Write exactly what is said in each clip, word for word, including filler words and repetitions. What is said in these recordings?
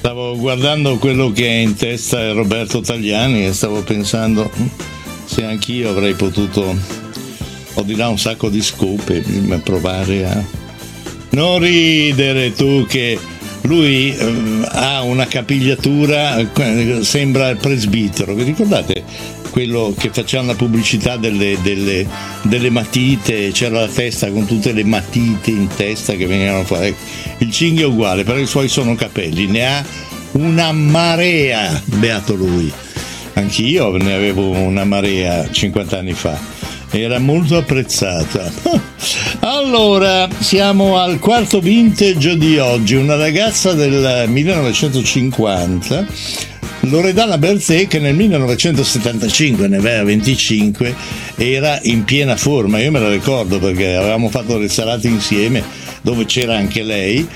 Stavo guardando quello che è in testa a Roberto Tagliani e stavo pensando se anch'io avrei potuto, ho di là un sacco di scope, provare a non ridere tu, che lui eh, ha una capigliatura, eh, sembra il presbitero. Vi ricordate quello che faceva la pubblicità delle, delle, delle matite? C'era la testa con tutte le matite in testa che venivano fuori. Il cinghia è uguale, però i suoi sono capelli, ne ha una marea, beato lui. Anch'io ne avevo una marea cinquanta anni fa, era molto apprezzata. Allora, siamo al quarto vintage di oggi, una ragazza del millenovecentocinquanta, Loredana Bertè, che nel millenovecentosettantacinque, ne aveva venticinque, era in piena forma. Io me la ricordo perché avevamo fatto le serate insieme dove c'era anche lei,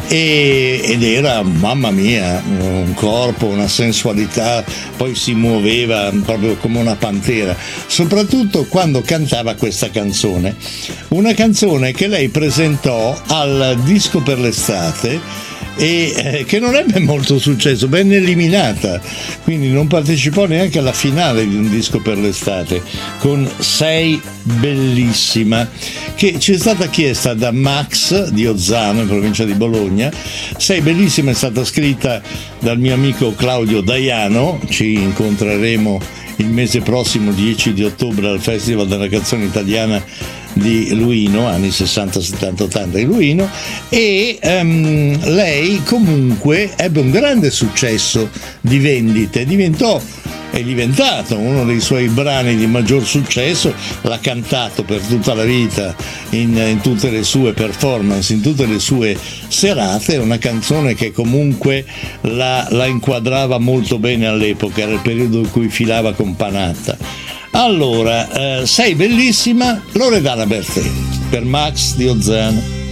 e, ed era, mamma mia, un corpo, una sensualità, poi si muoveva proprio come una pantera, soprattutto quando cantava questa canzone, una canzone che lei presentò al Disco per l'estate e eh, che non ebbe molto successo, venne eliminata, quindi non partecipò neanche alla finale di un Disco per l'estate, con Sei bellissima, che ci è stata chiesta da Max di Ozzano, in provincia di Bologna. Sei bellissima è stata scritta dal mio amico Claudio Daiano, ci incontreremo il mese prossimo, dieci di ottobre, al Festival della canzone italiana di Luino, anni sessanta, settanta, ottanta di Luino, e um, lei comunque ebbe un grande successo di vendite, diventò è diventato uno dei suoi brani di maggior successo, l'ha cantato per tutta la vita in, in tutte le sue performance, in tutte le sue serate. È una canzone che comunque la, la inquadrava molto bene all'epoca, era il periodo in cui filava con Panatta. Allora, eh, Sei bellissima, Loredana Bertè, per Max di Ozzano.